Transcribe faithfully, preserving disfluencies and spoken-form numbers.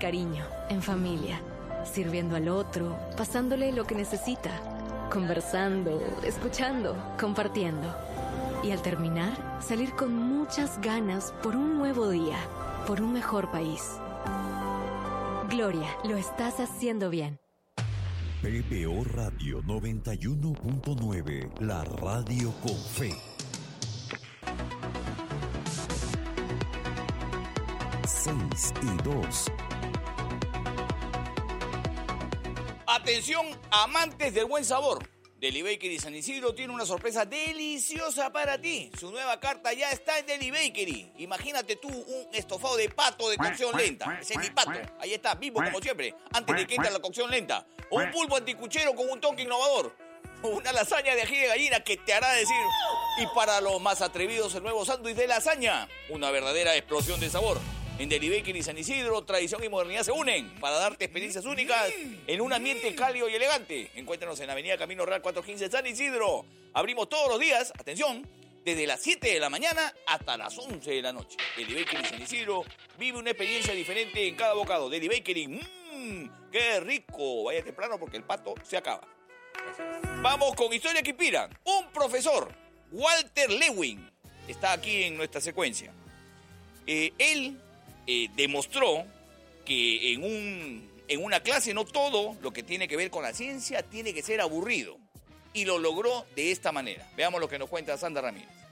cariño, en familia, sirviendo al otro, pasándole lo que necesita, conversando, escuchando, compartiendo. Y al terminar, salir con muchas ganas por un nuevo día, por un mejor país. Gloria, lo estás haciendo bien. P P O Radio noventa y uno punto nueve, la radio con fe. seis y dos. Atención, amantes del buen sabor. Deli Bakery San Isidro tiene una sorpresa deliciosa para ti. Su nueva carta ya está en Deli Bakery. Imagínate tú un estofado de pato de cocción lenta. Ese es mi pato. Ahí está, vivo como siempre, antes de que entre la cocción lenta. O un pulpo anticuchero con un toque innovador. O una lasaña de ají de gallina que te hará decir. Y para los más atrevidos, el nuevo sándwich de lasaña. Una verdadera explosión de sabor. En Deli Bakery San Isidro, tradición y modernidad se unen para darte experiencias únicas en un ambiente cálido y elegante. Encuéntranos en Avenida Camino Real cuatrocientos quince San Isidro. Abrimos todos los días, atención, desde las siete de la mañana hasta las once de la noche. Deli Bakery San Isidro vive una experiencia diferente en cada bocado. Deli Bakery, mmm, qué rico. Vaya temprano porque el pato se acaba. Vamos con historias que inspiran. Un profesor, Walter Lewin, está aquí en nuestra secuencia. Eh, él... Eh, demostró que en, un, en una clase no todo lo que tiene que ver con la ciencia tiene que ser aburrido. Y lo logró de esta manera. Veamos lo que nos cuenta Sandra Ramírez.